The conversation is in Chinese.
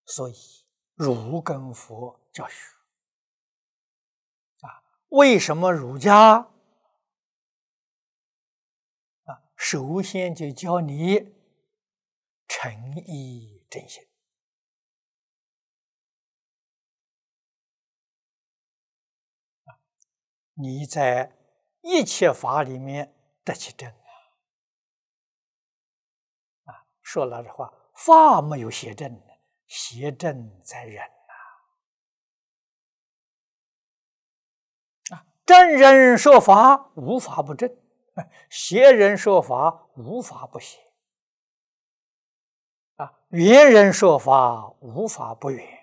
所以儒跟佛教学为什么儒家首先就教你诚意正心你在一切法里面得其正说老实话，法没有邪正，邪正在人正人说法无法不正，邪人说法无法不邪，圆人说法无法不圆。